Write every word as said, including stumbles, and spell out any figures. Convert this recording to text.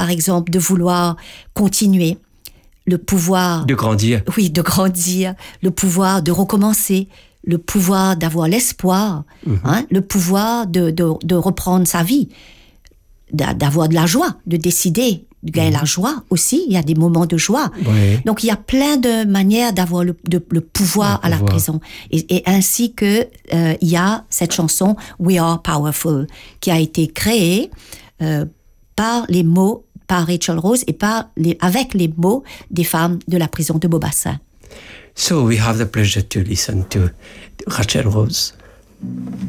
par exemple, de vouloir continuer, le pouvoir... De grandir. Oui, de grandir, le pouvoir de recommencer, le pouvoir d'avoir l'espoir, mm-hmm. hein, le pouvoir de, de, de reprendre sa vie, d'avoir de la joie, de décider de gagner mmh. la joie aussi. Il y a des moments de joie. Oui. Donc, il y a plein de manières d'avoir le, de, le pouvoir le à pouvoir. la prison. Et, et ainsi que euh, il y a cette chanson « We are powerful » qui a été créée euh, par les mots, par Rachel Rose et par les, avec les mots des femmes de la prison de Beaubassin. So we have the pleasure to listen to Rachel Rose.